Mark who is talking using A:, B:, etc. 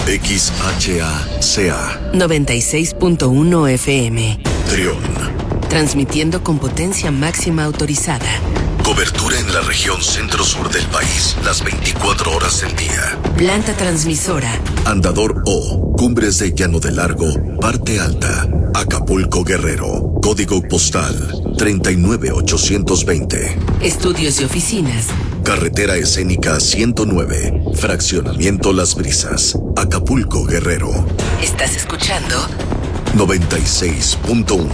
A: XHACA
B: 96.1 FM.
A: Trión.
B: Transmitiendo con potencia máxima autorizada.
A: Cobertura en la región centro-sur del país, las 24 horas del día.
B: Planta transmisora.
A: Andador O, Cumbres de Llano de Largo, Parte Alta, Acapulco, Guerrero. Código postal 39820.
B: Estudios y oficinas.
A: Carretera Escénica 109, Fraccionamiento Las Brisas, Acapulco, Guerrero.
B: ¿Estás escuchando?
A: 96.1